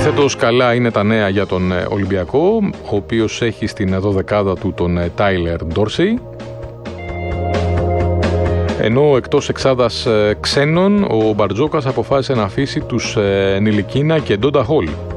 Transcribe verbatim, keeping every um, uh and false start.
Αντιθέτως, καλά είναι τα νέα για τον Ολυμπιακό, ο οποίος έχει στην δωδεκάδα του τον Τάιλερ Ντόρσεϊ. Ενώ εκτός εξάδας ξένων, ο Μπαρτζόκας αποφάσισε να αφήσει τους Νιλικίνα και Ντόντα Χολ.